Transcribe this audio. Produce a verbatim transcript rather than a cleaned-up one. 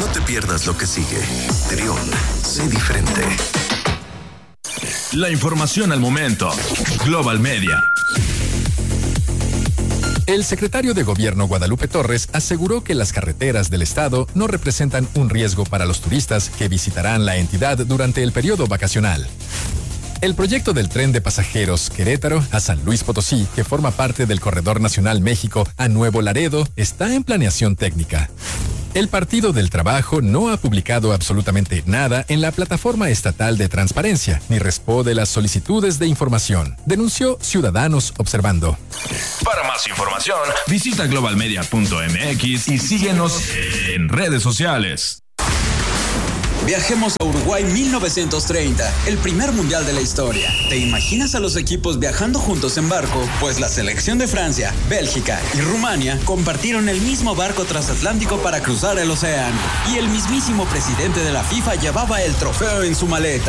te pierdas lo que sigue. Trión, sé diferente. La información al momento. Global Media. El secretario de Gobierno Guadalupe Torres aseguró que las carreteras del estado no representan un riesgo para los turistas que visitarán la entidad durante el periodo vacacional. El proyecto del tren de pasajeros Querétaro a San Luis Potosí, que forma parte del Corredor Nacional México a Nuevo Laredo, está en planeación técnica. El Partido del Trabajo no ha publicado absolutamente nada en la plataforma estatal de transparencia, ni responde las solicitudes de información, denunció Ciudadanos Observando. Para más información, visita global media punto m x y síguenos en redes sociales. Viajemos a Uruguay mil novecientos treinta, el primer mundial de la historia. ¿Te imaginas a los equipos viajando juntos en barco? Pues la selección de Francia, Bélgica y Rumania compartieron el mismo barco transatlántico para cruzar el océano. Y el mismísimo presidente de la FIFA llevaba el trofeo en su maleta.